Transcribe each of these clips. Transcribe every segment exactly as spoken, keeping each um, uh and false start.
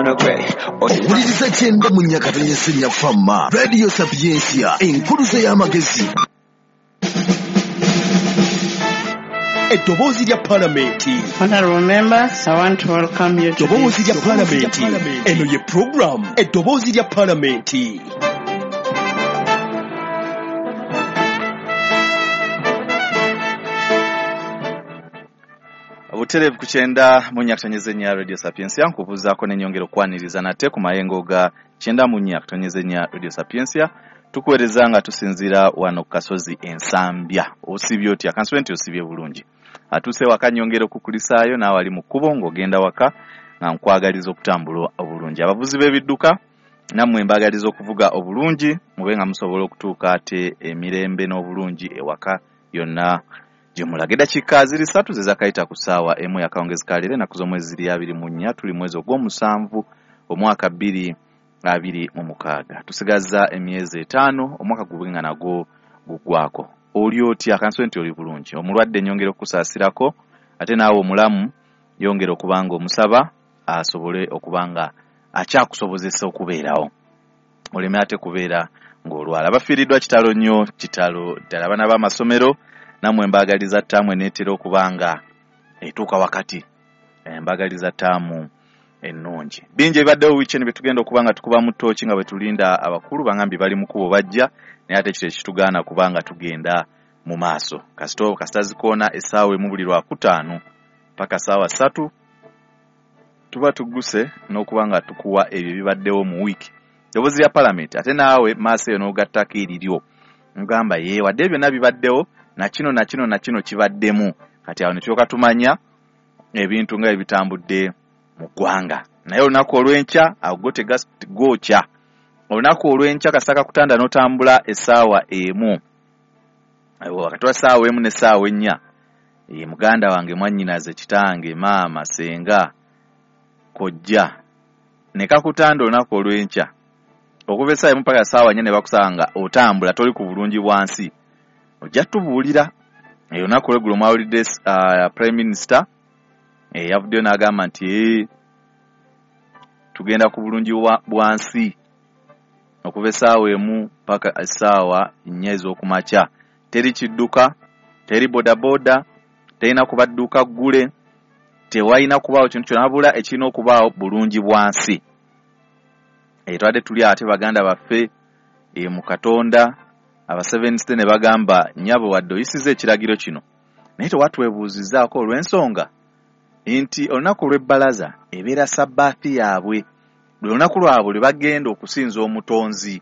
owuliriza kyenda mu Nyakatanyesenya Fama Radio Sapiensia enkuluze y'amagezi. Eddoboozi lya Palamenti. Honorable members, I want to welcome you to Eddoboozi lya Palamenti. Eno ye program Eddoboozi lya Palamenti. Obuterevu ku kyenda mu Nyakatanyesenya Radio Sapiensia nkubuzaako n'ennyongero kwaniriza nate ku mayengo ga kyenda mu Nyakatanyesenya Radio Sapiensia tukuweereza nga tusinzira wano ku kasozi Ensambya. Osibye otya kanswenti osibye bulungi. Atuse waka nyongero kukulisaayo na wali mu kkubo ng'ogenda waka nga nkwagaliza okutambula obulungi. Abavuzi b'ebidduka nammwe mbagaliza okuvuga obulungi mube nga musobola okutuuka ate emirembe n'obulungi ewaka yonna jemulaga dakika ziri satu zezakayita ku ssaawa emu yakawungezekaalire naku z'omwezi ziri abiri mu nnya tuli mwezi ogw'omusanvu omwaka bbiri abiri mu mukaaga. Tusigazza emyezi etaano omwaka gubwe nga nagwo guggwako. Oli otya kanswenti oli bulungi. Omulwadde nyongera okusaasirako ate naawe omulamu yongera okubanga omusaba asobole okubanga akyakusobozesa okubeerawo. Oleme ate kubeera ng'olwala. Abafiiriddwa kitalo nnyo kitalo ddala abaana b'amasomero namwe mbagaliza ttaamu eneetera okubanga etuuka wakati mbagaliza ttaamu ennungi. Bingi ebibaddewo wiikendi bye tugenda okubanga tukuba mu ttooki nga bwe tulinda abakulu bangambi bali mu kubo bajja naye ate kiro ekitugaana kubanga tugenda mu maaso. Kasito kasita zikoona essaawa emu buli lwakutaano paka ssaawa ssatu tuba tugguse n'okubanga tukuwa ebyo ebibaddewo mu wiiki. Eddoboozi lya Palamenti ate naawe maaso eyo n'ogattako eriryo ngamba ye wadde byonna bibaddewo na kino na kino na kino kibaddemu kati awo ne tulyoka tumanya ebintu nga ebitambudde mu ggwanga. Naye olunaku olw'enkya ago tegagwokya. Olunaku olw'enkya kasaka kutanda n'otambula essaawa emu wakati wa ssaawa emu n'essaawa ennya e muganda wange mwannyinaze kitange maama senga kojja ne kakutanda olunaku olw'enkya okuva essaawa emu paka ssaawa nnya ne bakusanga otambula toli ku bulungi bwansi ojja tubuulira. Olunaku olw'eggulo mwawulidde uh, Prime Minister e yavuddeyo n'agamba nti ee tugenda ku bulungi bwansi okuva essaawa emu paka essaawa nnya ez'okumakya. Teri kidduka, teri bodaboda, terina kubadduka ggule, tewalina kubaawo kintu kyonna wabula ekirina okubaawo bulungi bwansi. E twadde tuli ate baganda baffe e mu Katonda aba Seventh Day ne bagamba nnyabo wadde oyisiza ekiragiro kino naye tewatwebuuzizzaako olw'ensonga nti olunaku olw'ebbalaza ebeera sabbaati yaabwe lwe lunaku lwabwe lwe bagenda okusinza omutonzi.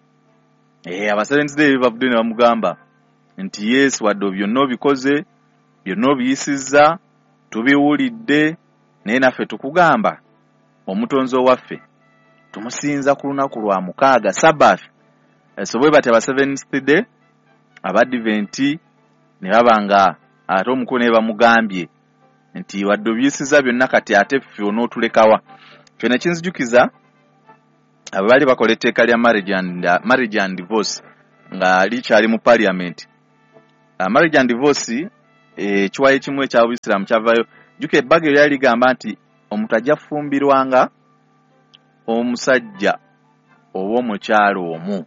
E aba Seventh Day bavudde ne bamugamba nti yes wadde byonna obikoze byonna obiyisizza tubiwulidde naye naffe tukugamba omutonzi owaffe tumusinza ku lunaku lwa mukaaga sabbaati. So bwe bati aba Seventh Day abadiventi ne babanga ate omukulu ne bamugambye nti wadde obiyisiza byonna kati ate ffe onootulekawa. Kyo ne kinzijukiza abaali bakola etteeka lya marriage and, uh, marriage and divorce nga likyali mu parliament. Uh, marriage and divorce ekiwayi e, kimu ekya Obuyisiraamu kyavayo jjuka ebbaga eryo lyali ligamba nti omuntu ajja kufumbirwanga omusajja oba omukyalo omu.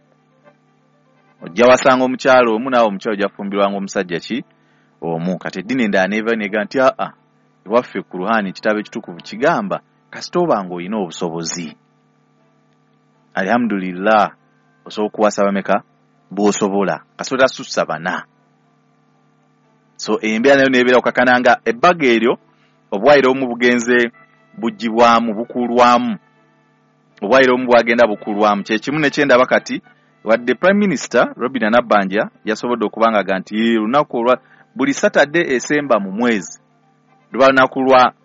Ojja wasanga omukyalo omu naawe omukyalo ojja kufumbirwanga omusajja ki omu. Kati eddiini endala neeva neega nti aa ewaffe ku Ruhani ekitabo ekitukuvu kigamba kasita obanga olina obusobozi alhamdulillah osobola okuwasa bameka bw'osobola kasita otasussa bana. So embeera nayo neebeera okukakananga ebbaga eryo obwayiro obumu bugenze bugibwamu bukulwamu obwayiro obumu bwagenda bukulwamu. Kyekimu nekyendaba kati wadde Prime Minister Robinah Nabbanja yasobodde okubanga ga nti lunaku olwa buli Saturday esemba mu mwezi luba lunaku lwa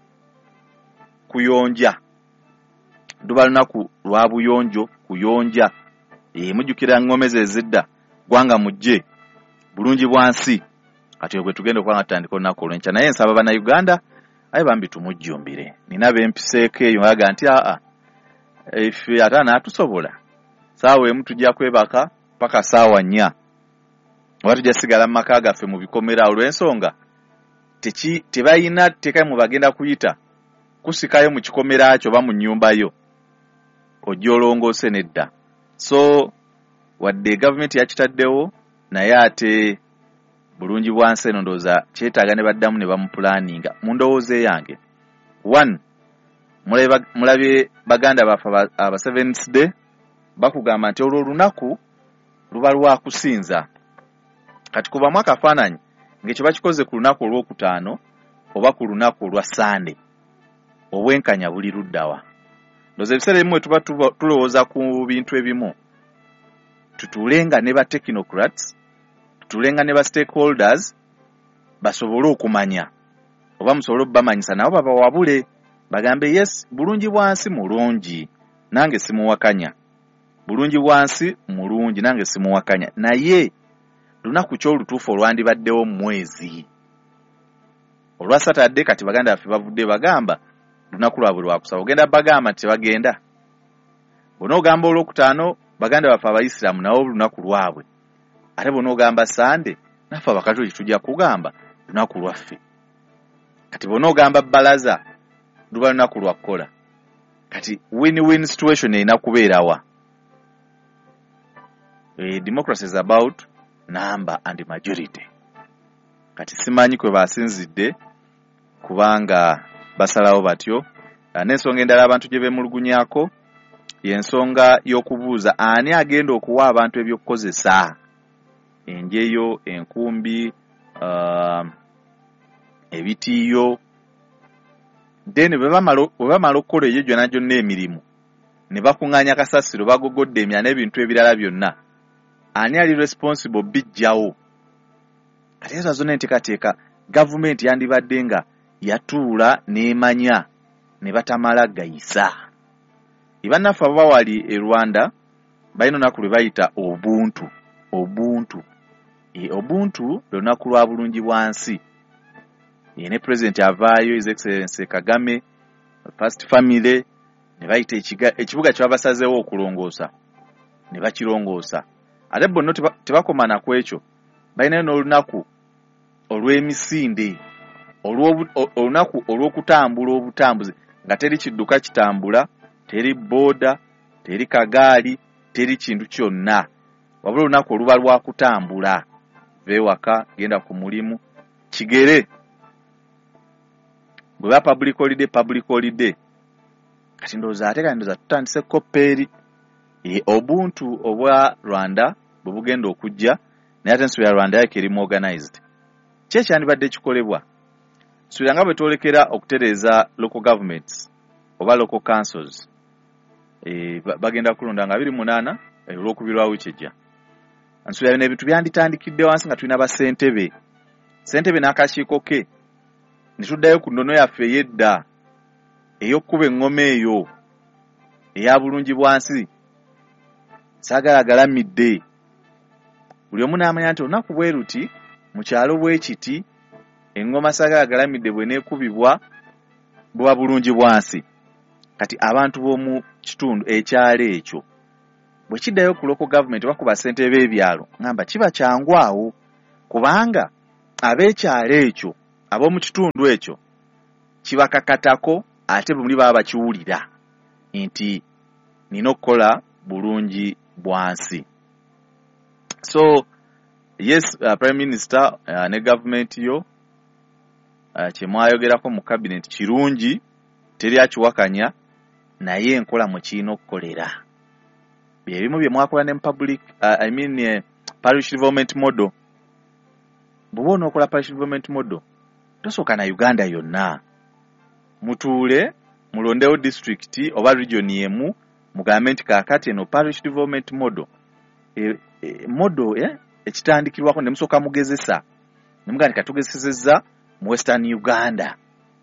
kuyonja luba lunaku lwa buyonjo kuyonja. E mujjukira ngome ze zidda gwanga mujje bulungi bwansi kati bwe tugenda okubanga tutandika olunaku olw'enkya. Naye nsaba bana Uganda aye bambi tumujjumbire nina bempiseeko eyo aga nti aa ife ate naatusobola saawa emu tujja kwebaka paka saawa nnya oba tujja sigala mu maka gaffe mu bikomera olw'ensonga tebayina teka mu bagenda kuyita kusikayo mu kikomera kyo ba mu nnyumba yo ojolongoose nedda. So wadde government yakitaddewo naye ate bulungi bwansi eno ndowooza kyetaaga ne baddamu ne bamupulaninga. Mu ndowooza yange, one, mulabye baganda baffe aba Seventh Day bakugamba nti olwo olunaku luba lwa kusinza. Kati kubamu akafaananyi ng'ekyo bakikoze ku lunaku olwokutaano oba ku lunaku olwa Sande, obwenkanya buli luddawa. Ndowooza ebiseera ebimu tuba tulowooza ku bintu ebimu, tutuulenga ne ba technocrats, tutuulenga ne ba stakeholders basobole okumanya oba musobole obbamanyisa nabo babawabule bagambe yes bulungi bwansi mulungi nange simuwakanya, bulungi bwansi mulungi nange simuwakanya, naye lunaku ky'olutuufu olwandibaddewo mu mwezi olwa Saturday. Kati baganda baffe bavudde bagamba lunaku lwabwe lwakusaba, ogenda bagamba nti tebagenda. Bonoogamba olwokutaano baganda baffe Abayisiraamu nabo lunaku lwabwe, ate bonoogamba Sande naffe Abakatoliki tujja kugamba lunaku lwaffe. Kati bonoogamba Balaza luba lunaku lwa kukola. Kati win-win situation erina kubeerawa. E, democracy is about number and majority. Kati simanyi kwe basinzidde kubanga basalawo batyo. N'ensonga endala abantu gye beemulugunyako y'ensonga y'okubuuza ani agenda okuwa abantu ebyokukozesa, enjeyo, enkumbi, uh, ebitiiyo. Then bwe bamala okukola eyo gyonna gyonna emirimu ne bakuŋŋaanya kasasiro bagogodde emya n'ebintu ebirala byonna, ani ali responsible bijjawo? Kati ezo zonna enteekateeka gavumenti yandibadde nga yatuula n'emanya ne batamala gayisa. Ibannaffe abo bawali e Rwanda balina olunaku lwe bayita obuntu. Obuntu e obuntu lunaku lwa bulungi bwansi. E ne president avaayo His Excellency Kagame, First Family, ne bayita ekibuga kye babasazeewo okulongoosa ne bakirongoosa. Ate bonna tebakomana ku ekyo, balinayo n'olunaku olw'emisinde, olunaku olw'okutambula obutambuzi nga teri kidduka kitambula, teri boda, teri kagaali, teri kintu kyonna, wabula olunaku oluba lwa kutambula. Vewaka, genda ku mulimu, kigere. Bwe ba public holiday, public holiday. Kati ndowooza ate kati ndowooza tutandise koppeeri. E obuntu obwa Rwanda bwe bugenda okujja, naye ate ensonga ya Rwanda yake erimu organized. Ki ekyandibadde kikolebwa? Nsubira nga bwe twolekera okutereeza local governments oba local councils. E, bagenda kulonda nga abiri munaana e, olwokubiri lwa wiiki ejja. Nsubira bino ebintu byanditandikidde wansi nga tulina bassentebe. Ssentebe n'akakiiko ke ne tuddayo ku nnono yaffe ey'edda ey'okkuba eŋŋoma eyo eya bulungi bwansi. Saagala agalamidde. Buli omu n'amanya nti olunaku bwe ruti mu kyalo bwe kiti eŋŋoma saagala agalamidde bwe neekubibwa bwa bulungi bwansi. Kati abantu b'omu kitundu ekyalo ekyo bwe kiddayo ku local government bakuba ssente b'ebyalo, ngamba kiba kyangu awo kubanga ab'ekyalo ekyo ab'omu kitundu ekyo kibakakatako, ate bwe muli baba bakiwulira nti nina okukola bulungi bwansi. So yes, uh, Prime Minister uh, ne government yo uh, kye mwayogerako mu cabinet kirungi, teri akiwakanya, naye enkola mu kiina okukolera. Byebimu bye mwakola ne public uh, I mean uh, parish development model. Bw'oba onookola parish development model tosooka na Uganda yonna, mutuule mulondewo district oba region yemu mugambe nti kaakati eno parish development model e, e, model eh, ekitandikirwako ne musooka mugezesa ne mugaa katugezesezza mu Western Uganda.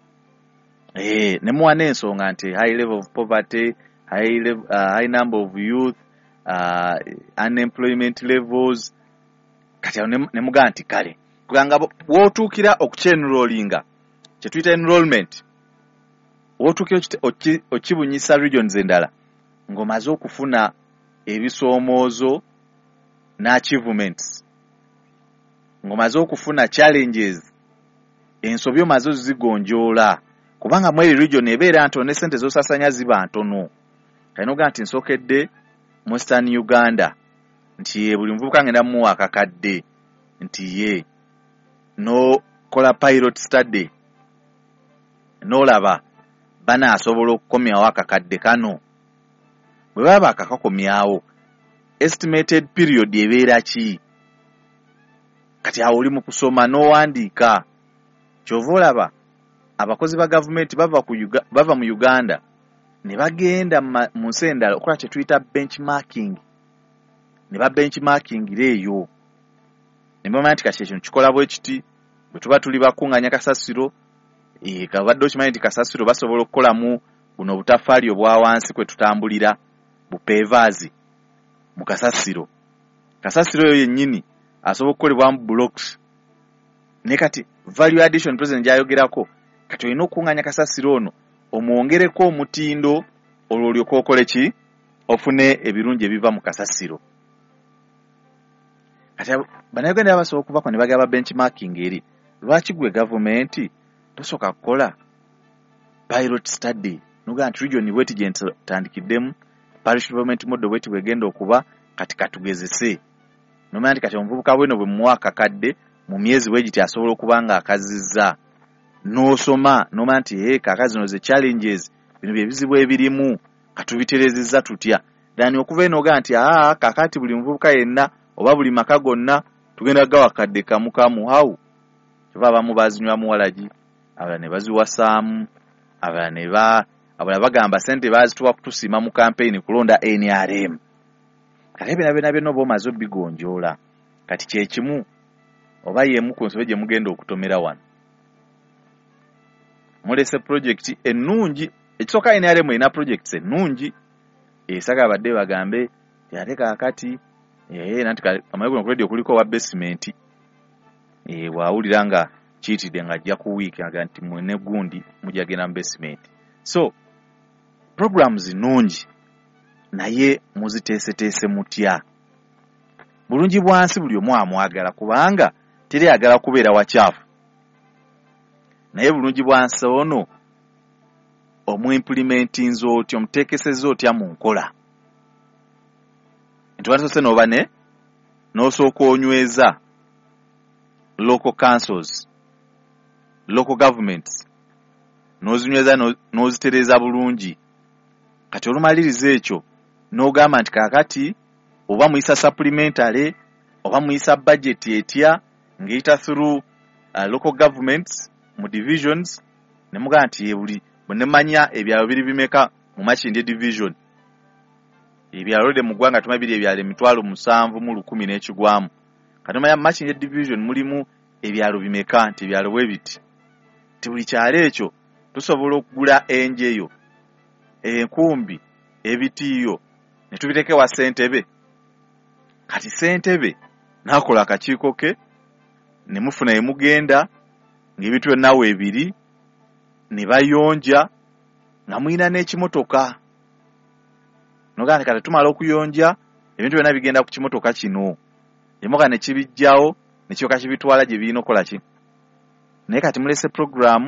Eh, ne muwa n'ensonga nti high level of poverty, high, level, uh, high number of youth, uh, unemployment levels. Kati ne mugaa nti kale kuganga wootuukira okuchenrollinga kye tuyita enrollment, wootuukira okibunyisa regions endala ng'omaze okufuna ebisoomoozo n'achievements, ng'omaze okufuna challenges, ensobi omaze ozigonjoola, kubanga mweri region ebeera ntono ne sente zosasanya ziba ntono. Kainoga nti nsokedde mu Western Uganda nti ye buli mvubuka ngenda mu akakadde nti ye no kola pilot study no laba bana asobola okukomyawo akakadde kano. Bwe baba akakakomyawo estimated period ebeera ki? Kati awo oli mu kusoma n'owandiika. Kyova olaba abakozi ba gavumenti bava ku Uga, bava mu Uganda ne bagenda mu nsi endala okukola kye tuyita benchmarking. Ne ba benchmarking eyo. Ne bamanya nti kati ekyo kikola bwe kiti bwe tuba tuli bakuŋŋaanya kasasiro e kabadde okimanyi nti kasasiro basobola okukolamu buno obutafaali obwa wansi kwe tutambulira bupeevaazi mu kasasiro. Kasasiro eyo yennyini asobola okukolebwa mu blocks. Ne kati value addition president gyayogerako kati olina okuŋŋaanya kasasiro ono omwongereko omutindo olwo olyoka okole ki? Ofune ebirungi ebiva mu kasasiro. Kati bannayuganda basobola okuvako ne bagaba benchmarking eri. Lwaki gwe gavumenti tosoka kukola pilot study? Nuga nti region bweti gye ntandikiddemu parish development model bweti bwegenda okuba kati katugezese. Nomanya nti kati omuvubuka bweno bwe muwa akakadde mu myezi bwegiti asobola okuba nga akazizza. N'osoma nomanya nti hey, kakazi no ze challenges bino bye bizibu ebirimu katubiterezezza tutya. Dani okuva eno oga nti aa kakati buli muvubuka yenna oba buli maka gonna tugenda gawa kadde kamu kamu hawu. Kyova abamu bazinywamu walagi, abalala ne baziwasaamu, abalala ne ba abalala bagamba sente bazituwa kutusima mu campaign kulonda N R M. Kati ebyo nabyo nabyo nobo mazo bigonjoola. Kati kye kimu oba yemu ku nsobe gye mugenda okutomera wano. Mulese project ennungi ekisooka N R M ina projects ennungi esaga badde bagambe yaleka akati eh nanti amayigo ku radio kuliko wa basement eh waawulira nga kiitidde nga ajja ku week aga nti mwene gundi mujagena mu basement. So programs nnungi naye muziteese teese mutya. Bulungi bwansi buli omu amwagala kubanga teri agala kubeera wakyafu. Naye bulungi bwansi ono omu implementinze otyo omuteekesezza otya mu nkola. Ntwatose no bane n'osooka onyweza local councils, local governments, n'ozinyweza n'ozitereza bulungi. Kati olumaliriza ekyo n'ogamba nti kakati oba muyisa supplementary oba muyisa budget etya ng'eyita through uh, local governments mu divisions ne mugamba nti buli bwenemanya ebyalo biri bimeka mu Makindye division. Ebyalo de mu ggwanga tumabiri ebyalo emitwalo musanvu mu lukumi n'ekigwamu. Kati manya Makindye division mulimu ebyalo bimeka nti ebyalo bwe biti. Ti buli kyalo ekyo tusobola okugula enjeyo enkumbi ebitiyo ne tubiteke wa Ssentebe. Kati Ssentebe nakola akakiiko ke ne mufuna emugenda ng'ebintu nawe ebiri ne bayonja nga mwina n'ekimotoka. Nogane kati tumala okuyonja ebintu byonna bigenda ku kimotoka kino. Emoga ne kibijjawo ne kyoka kibitwala gye biino kola ki. Naye kati mulese program